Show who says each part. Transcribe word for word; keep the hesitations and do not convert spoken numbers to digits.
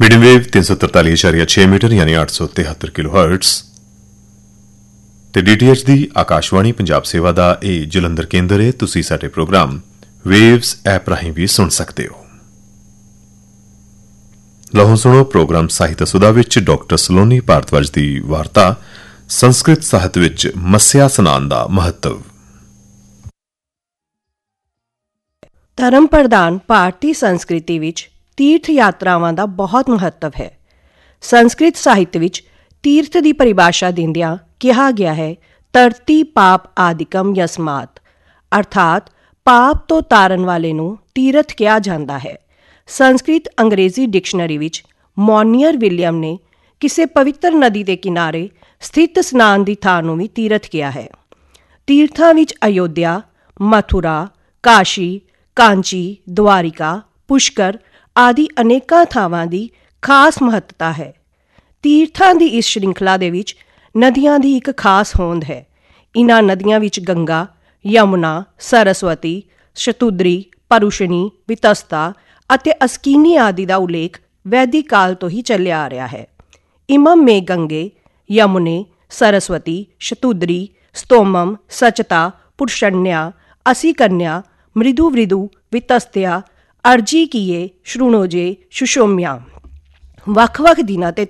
Speaker 1: Medium wave तीन सौ तरताली इशारिया छे मीटर यानी आठ सौ तिहत्तर किलो हर्ट्स ते डीटीएच दी आकाशवाणी पंजाब सेवा दा ਇਹ ਜਲੰਧਰ ਕੇਂਦਰ ਹੈ। ਤੁਸੀਂ ਸਾਡੇ ਪ੍ਰੋਗਰਾਮ ਵੇਵਸ ਐਪ ਰਾਹੀਂ ਵੀ ਸੁਣ ਸਕਦੇ ਹੋ। ਲਓ ਸੁਣੋ ਪ੍ਰੋਗਰਾਮ ਸਾਹਿਤ ਸੁਦਾ ਵਿੱਚ ਡਾਕਟਰ ਸਲੋਨੀ ਭਾਰਤਵਾਜ ਦੀ ਵਾਰਤਾ ਸੰਸਕ੍ਰਿਤ ਸਾਹਿਤ ਵਿੱਚ ਮੱਸਿਆ ਸਨਾਨ ਦਾ ਮਹੱਤਵ।
Speaker 2: ਧਰਮ ਪ੍ਰਧਾਨ ਭਾਰਤੀ ਸੰਸਕ੍ਰਿਤੀ ਵਿੱਚ ਤੀਰਥ ਯਾਤਰਾਵਾਂ ਦਾ ਬਹੁਤ ਮਹੱਤਵ ਹੈ। ਸੰਸਕ੍ਰਿਤ ਸਾਹਿਤ ਵਿੱਚ ਤੀਰਥ ਦੀ ਪਰਿਭਾਸ਼ਾ ਦਿੰਦਿਆਂ ਕਿਹਾ ਗਿਆ ਹੈ ਧਰਤੀ ਪਾਪ ਆਦਿਕਮ ਯਸਮਾਤ, ਅਰਥਾਤ ਪਾਪ ਤੋਂ ਤਾਰਨ ਵਾਲੇ ਨੂੰ ਤੀਰਥ ਕਿਹਾ ਜਾਂਦਾ ਹੈ। ਸੰਸਕ੍ਰਿਤ ਅੰਗਰੇਜ਼ੀ ਡਿਕਸ਼ਨਰੀ ਵਿੱਚ ਮੌਨੀਅਰ ਵਿਲੀਅਮ ਨੇ ਕਿਸੇ ਪਵਿੱਤਰ ਨਦੀ ਦੇ ਕਿਨਾਰੇ ਸਥਿਤ ਸਨਾਨ ਦੀ ਥਾਂ ਨੂੰ ਵੀ ਤੀਰਥ ਕਿਹਾ ਹੈ। ਤੀਰਥਾਂ ਵਿੱਚ ਅਯੋਧਿਆ, ਮਥੁਰਾ, ਕਾਸ਼ੀ, ਕਾਂਚੀ, ਦੁਆਰਿਕਾ, ਪੁਸ਼ਕਰ ਆਦਿ ਅਨੇਕਾਂ ਥਾਵਾਂ ਦੀ ਖਾਸ ਮਹੱਤਤਾ ਹੈ। ਤੀਰਥਾਂ ਦੀ ਇਸ ਸ਼੍ਰਿੰਖਲਾ ਦੇ ਵਿੱਚ ਨਦੀਆਂ ਦੀ ਇੱਕ ਖਾਸ ਹੋਂਦ ਹੈ। ਇਨ੍ਹਾਂ ਨਦੀਆਂ ਵਿੱਚ ਗੰਗਾ, ਯਮੁਨਾ, ਸਰਸਵਤੀ, ਸ਼ਤੁਦਰੀ, ਪਰੂਸ਼ਣੀ, ਵਿਤਸਤਾ ਅਤੇ ਅਸਕੀਨੀ ਆਦਿ ਦਾ ਉਲੇਖ ਵੈਦਿਕ ਕਾਲ ਤੋਂ ਹੀ ਚੱਲਿਆ ਆ ਰਿਹਾ ਹੈ। ਇਮਮ ਮੇ ਗੰਗੇ, ਯਮੁਨੇ, ਸਰਸਵਤੀ, ਸ਼ਤੁਦਰੀ, ਸਤੋਮਮ, ਸਚਤਾ, ਪੁਰਸ਼ਣਿਆ, ਅਸੀ ਕੰਨਿਆ, ਮ੍ਰਿਦੂ ਵ੍ਰਿਦੂ, ਵਿਤਸਤਿਆ, ਅਰਜੀ ਕੀਏ, ਸ਼੍ਰੁਣੋਜੇ, ਸੁਸ਼ੋਮਿਆ। ਵੱਖ-ਵੱਖ ਦਿਨਾਂ ਤੇ